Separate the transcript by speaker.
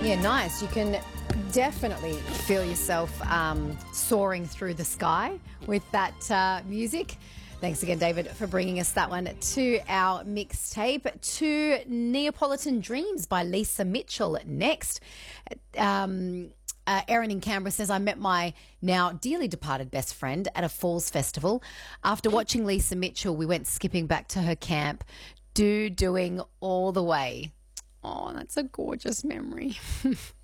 Speaker 1: Yeah, nice. You can definitely feel yourself soaring through the sky with that music. Thanks again, David, for bringing us that one to our mixtape. To Neapolitan Dreams by Lisa Mitchell next. Erin in Canberra says, I met my now dearly departed best friend at a falls festival. After watching Lisa Mitchell, we went skipping back to her camp, doing all the way. Oh, that's a gorgeous memory.